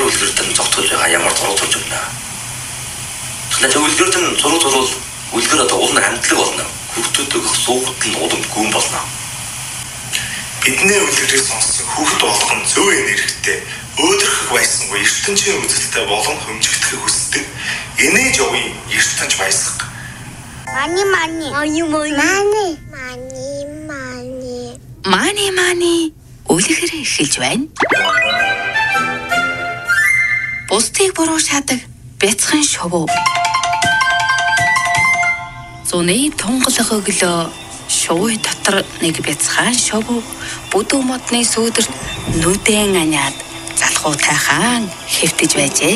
үлгэртэн зогтож байгаа ямар зураг зурж байна. Тэгэхээр үлгэртэн зураг зурвал үлгэр одоо улам амтлаг болно. Хүүхдүүдийг суугаад нь улам гүн болно. Бидний үлгэрийг сонссон хүүхэд болгон зөв энергитэй, өөдрөх байсангүй ертөнцийн үзэлтэй болон хөмжигдэхийг хүсдэг. Энэж овын ертөнц баясга. Мани үлгэр эхэлж байна. Бусдыг буруу шаадаг бяцхан шувуу. Зуны тунгалаг өглөө шувуу дотор нэг бяцхан шувуу бүдүү модны сүүдэрт нүдэн аниад залхуутай хаан хэвтэж байжээ.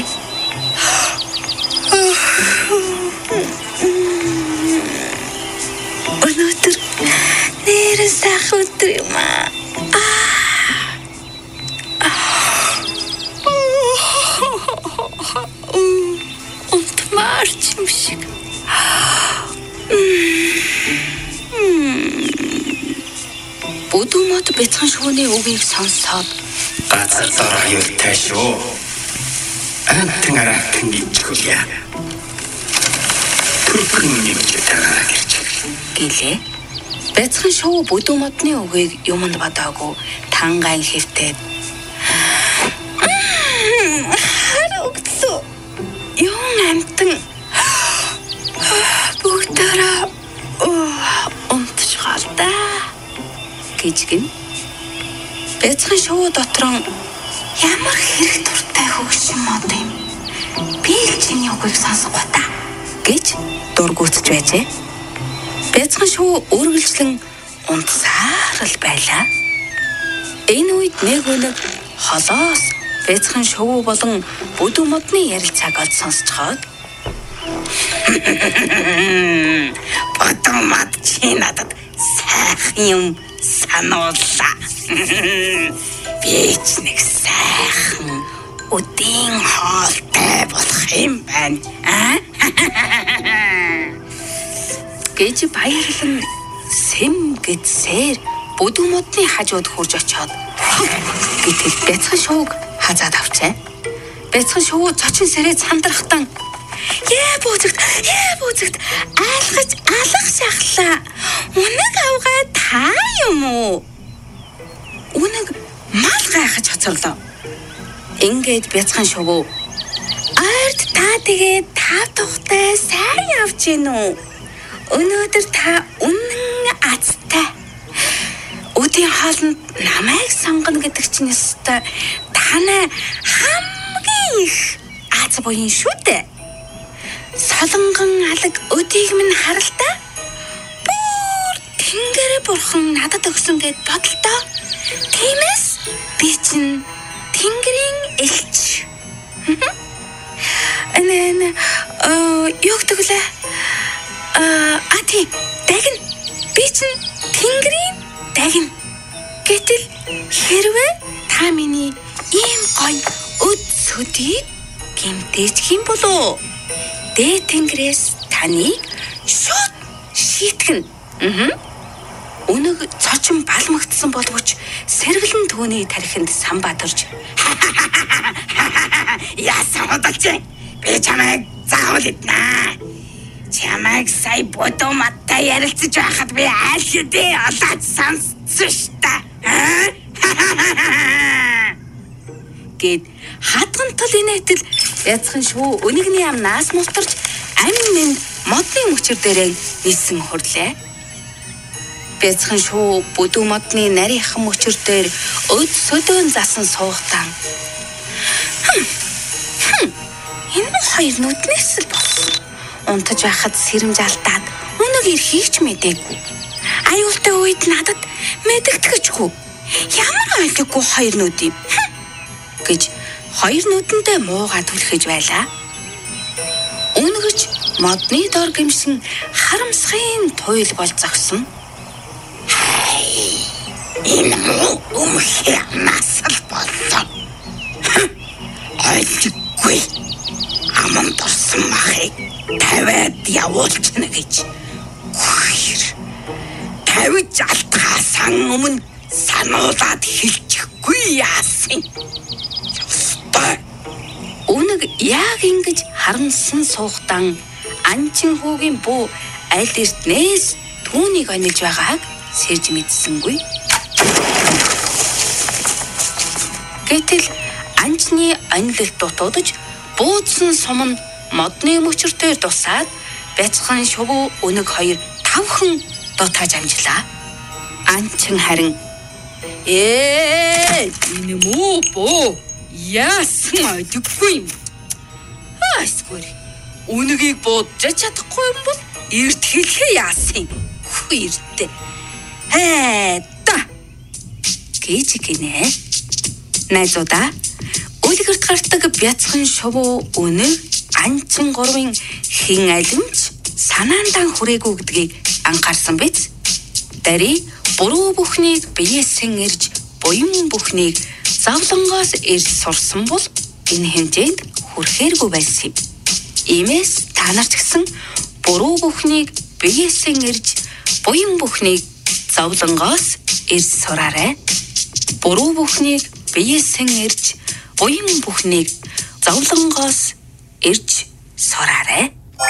Өнөөдөр нэрээ сайхан өдөр юм аа. Унтмаарч юм шиг. Бүдүү мод бяцхан шувууны үгийг сонсоод газар дараа юутай шүү. Антэн аратан ичгүүлье. Түрхэн нэмжтэй гэрч гэлээ. Бяцхан шувуу бүдүү модны үгийг юмд бодоогүй тангайн хэвтээд харагдсан. Юм амтан бүгдээрээ унтчихлаа гэжгэн. Бяцхан шувуу дотор ямар хэрэг дуртай хөгшин мод юм. Би л чиний үгийг сонсохгүй та гэж дургуутж байжээ. Бяцхан шувуу үргэлжлэн унтсаар л байлаа. Энэ үед нэг өнөг холоос бяцхан шувуу болон бүдүү модны ярилцааг олж сонсцоход Батан мад чи надад сайхан юм санууллаа. Би ч нэг сайхан өдийн хоолтой болох юм байна. гэж баярлан сэм гэдсээр бүдүү модны хажууд хурж очоод гэтэл бяцхан шувууг хазаад авчаа. Бяцхан шувуу цочин сэрээ сандрахтан яа буузагт айлгаж алах шахлаа. Үнэг авгаа та юм уу? Үнэг мал гайхаж хоцорлоо. Ингээд бяцхан шувуу ард та тэгээд тав тухтай сайн явж гин үү? Өнөөдөр та үнэн азтай. Өдийн хоолнд намайг сонгоно гэдэг чинь өстой танай хамгийн их аз буян шүү дээ. Солонгон алаг өдийг минь харалтаа. Бүр тэнгэр бурхан надад өгсөн гэд бодолтой. Тиймээс би чинь тэнгэрийн элч. Юу гэдэг вэ? Ати дагн би чинь тэнгэрийн дагн. Гэтэл хэрвээ та миний ийм гоё өд сөдийг гэмтэж хин болоо. Дээд тэнгэрээс таныг шууд шийтгэн. Өнөг цочин балмагдсан боловч сэргэлэн түүний тархинд самбаа төрж Яасан удалч би чамайг заавал иднэ. Чамайг сая бүдүү модтой ярилцаж байхад би айл хэдий олоод сонссон штэ. гэд хадгантал инээтэл бяцхан шувуу өнөгний амнаас мултарч амин модны мөчөр дээрээ нисэн хурлаа. Бяцхан шувуу бүдүү модны нарийнхан мөчөр дээр өд сөдөөн засан суугатан. Энэ хоёр нүднээс л болсон. Унтаж байхад сэрэмж алдаад өнөг ирхийг ч мэдээгүй. Аюултай үед надад мэдэгдэхчгүй. Ямар ойлгохгүй хоёр нүд юм гэж хоёр нүдэндээ муугаа түлхэж байлаа. Өнгөч модны дор гимсэн харамсахын туйл бол зогсон. Энэ өмхий насал боллоо. Ойлгохгүй. Аман турсан махыг тавиад явуулчихна гэж. Хоёр. Тавиж алтгаасан өмнө сануулад хэлчихгүй яасан. Ёстой. яг ингэж харансан суугтан анчин хүүгийн буу аль эртнээс түүнийг онилж байгааг сэрж мэдсэнгүй. Гэтэл анчны онилалт дутуудаж буудсан сум нь модны мөчөртөөр тусаад бяцхан шувуу өнөг хоёр тавхан дутааж амжлаа. Анчин харин энэ муу боо яасан одиггүй юм. Айсгүй. Үнэгийг буудаж чадахгүй юм бол эрт хэлхээ яасан. Хүү эртээ. Та гэж гинэ. Найзуудаа үлгэрт гардаг бяцхан шувуу өнөг анчин гурвын хин алимж санаандаа хүрээгүй гэдгийг анхаарсан биз? Дарий буруу бүхнийг биеэсэн ирж буян бүхнийг завлангоос ирж сурсан бол энэ хэмжээнд хүрэхээргүй байсан юм. Иймээс та нар ч гэсэн буруу бүхнийг биеэсэн ирж буян бүхнийг завлангоос ирж сураарай. Буруу бүхнийг биеэсэн ирж буян бүхнийг завлангоос ирж сураарай.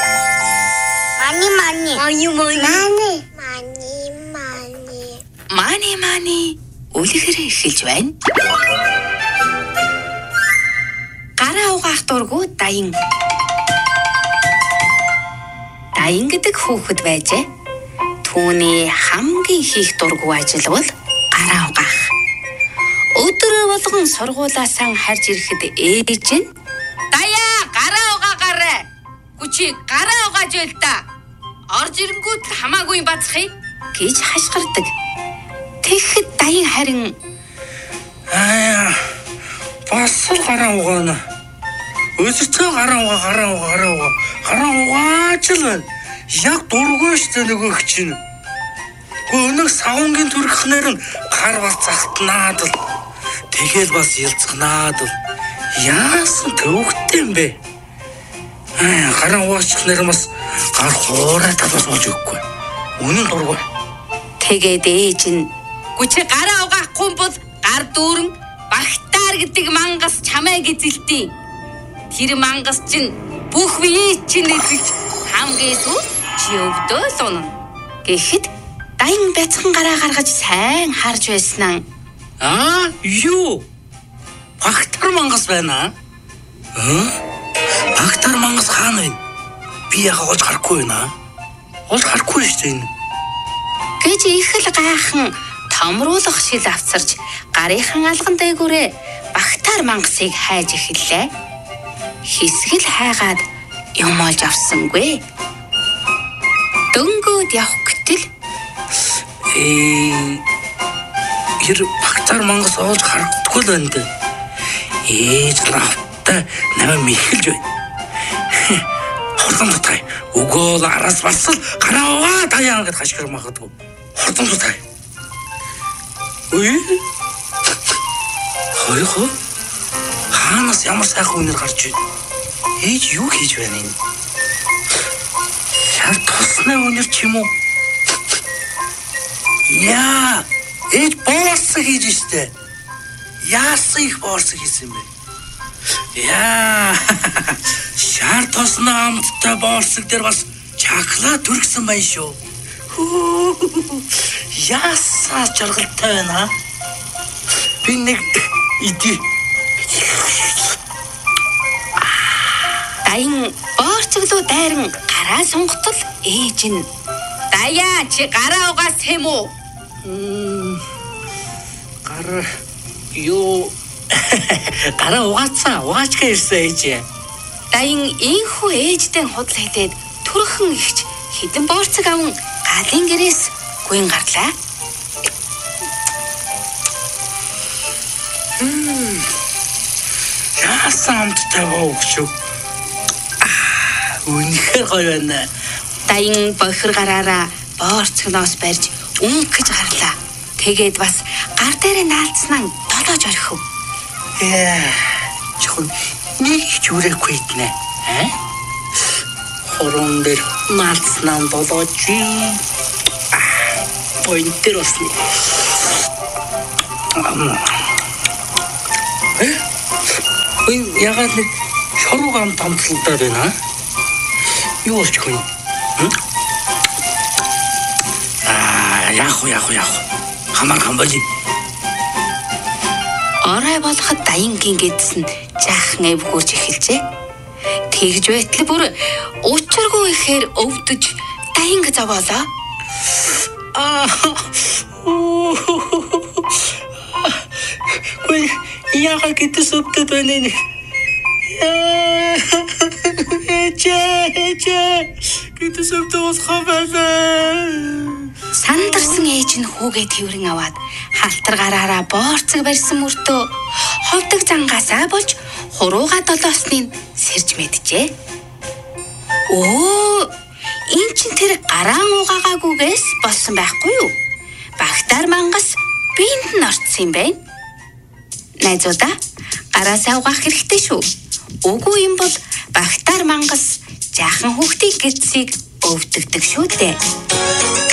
Мани үлгэрээ эхэлж байна. Гараа угаах дургу даян. Даян гэдэг хүүхэд байжээ. Түүний хамгийн хийх дургу ажил бол гараа угаах. Өдөр болгон сургуулаасаа харж ирэхэд ээж нь "Даяа, гараа угаагаарай. Гүчи гараа угааж байл та. Орж ирэнгүүт хамаагүй бацхыг" гэж хашгирдаг. Тэгэхэд даян харин бас л гараа угаана. Өсөцөө гараа угааж л байна. Яг дургүй штэ нөгөөх чинь. Өнөг савнгийн төрхнөр нь гар бас захтнаад л. Тэгэл бас ялцгнаад л. Яасан төвхтэй юм бэ? Гараа угаачих нэр бас гар хуурай талбас болж өгөхгүй. Үнэн дургүй. тэгээд ээж нь "Гүчи гараа угаахгүй бол гар дүүрэн багтаар гэдэг мангас чамайг эзэлтий. Тэр мангас чинь бүх бие чинь эзэлж хамгийн сүүл чи өвдөө л унана" гэхэд даян бяцхан гараа гаргаж сайн харж байснаа Юу? Багтар мангас байна. Багтар мангас хаана вэ? Би яг олж харахгүй байна. Олж харахгүй шүү дээ. гэж их л гайхан томруулах шил авцарч гарынхан алган дээгүүрээ багтаар мангасыг хайж эхэллээ. Хэсгэл хайгаад юм олж авсангүй. Дөнгөөд явах гэтэл Тэр багтаар мангас олж харагдахгүй л байна дээ. Ээж лавтай намайг мэхэлж байна. Хурдан тутай. Өгөөл араас басал гараа угаа даяа гэд хашгир магадгүй. Хурдан тутай. Хойхоо. Хаанаас ямар сайхан үнэр гарч байна. Ээж юу хийж байна энэ? Шар тусны үнэр ч юм уу? Яа, ээж боорсог хийж штэ. Яасан их боорсог хийсэн бэ? Яа, шар тусны амттай боорсог дээр бас чаклаа түргсэн байна шүү. Яасаа жаргалтай байна. Би нэг идэ. даян боорцоглоо дайран гараа сунгатал ээж нь "Даяа, чи гараа угаас хэм үү?" Гараа юу? Гараа угаачгаа ирсэн ээж. Даян инхүү ээжтэй худал хэлээд түрхэн ихч хідэн боорцог аван галын гэрээс гуйн гарлаа. Яасан амттай боогч. Үнэхээр гоё байна. Даян бохир гараараа боорцогноос барьж өнгөж гарлаа. Тэгээд бас гар дээрээ наалцсан долоож орхив. Чихэн нэг ч үрээгүй иднэ. Хорон дээр наалцсан долоож. Поинтер осны. Ягаад нэг шоруугаан дамтлалдаад байна. Юу болчих вэ? Яах вэ? Хамаахан болий. Орой болоход Даянгийн гэдс нь жаахан эвгүүрж эхэлжээ. Тэгж байтал бүр учиргүй ихээр өвдөж Даянг зовоолоо. Ой, яагаад гэдс өвдөд байна нэ? Гэдс өвдөж хаваа. Сандарсан ээж нь хүүгээ тэрэн аваад халтар гараараа боорцог барьсан мөртөө ховдог зангаасаа болж хурууга долоосныг сэрж мэджээ. Эн чин тэр гараан угаагаагүйгээс болсон байхгүй юу? Багтаар мангас биенд нь орцсон юм байна. Найзуудаа гараасаа угаах хэрэгтэй шүү. Үгүй юм бол багтаар мангас жаахан хүүхдийн гэдсийг өвдөгдөг шүү дээ.